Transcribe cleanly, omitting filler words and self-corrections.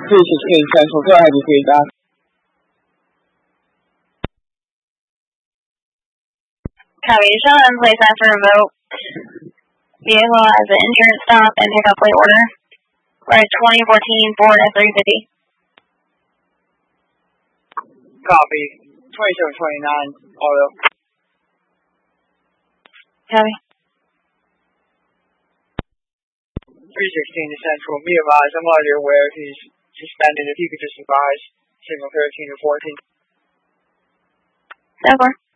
316 Central. Go ahead with feedback. Copy. Show and place after remote. Vehicle has an insurance stop and pickup plate order. Right, 2014 Ford F-350. Copy. 2729 auto. Copy. 316 to Central. Be advised, I'm already aware he's suspended. If you could just advise signal 13 or 14. That's